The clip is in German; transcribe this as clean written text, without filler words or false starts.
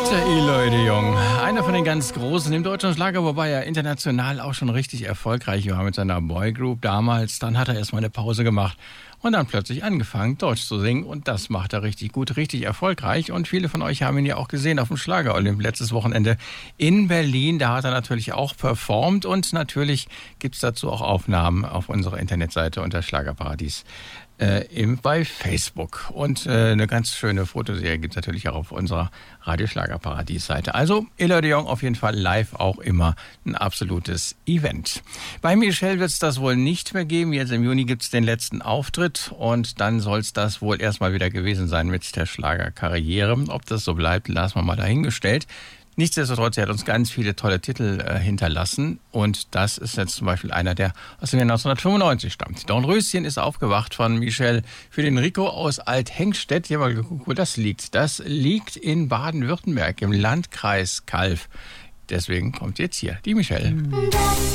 Der Eloy de Jong, einer von den ganz Großen im deutschen Schlager, wobei er international auch schon richtig erfolgreich war mit seiner Boygroup damals. Dann hat er erstmal eine Pause gemacht und dann plötzlich angefangen, Deutsch zu singen. Und das macht er richtig gut, richtig erfolgreich. Und viele von euch haben ihn ja auch gesehen auf dem Schlager-Olymp letztes Wochenende in Berlin. Da hat er natürlich auch performt und natürlich gibt's dazu auch Aufnahmen auf unserer Internetseite unter Schlagerparadies. Bei Facebook. Und eine ganz schöne Fotoserie gibt es natürlich auch auf unserer Radio-Schlagerparadies-Seite. Also Eloy de Jong auf jeden Fall live auch immer ein absolutes Event. Bei Michelle wird es das wohl nicht mehr geben. Jetzt im Juni gibt es den letzten Auftritt und dann soll es das wohl erstmal wieder gewesen sein mit der Schlagerkarriere. Ob das so bleibt, lassen wir mal dahingestellt. Nichtsdestotrotz, er hat uns ganz viele tolle Titel hinterlassen und das ist jetzt zum Beispiel einer, der aus dem Jahr 1995 stammt. Dornröschen ist aufgewacht von Michelle für den Rico aus Althengstedt. Hier mal geguckt, wo das liegt. Das liegt in Baden-Württemberg im Landkreis Calw. Deswegen kommt jetzt hier die Michelle.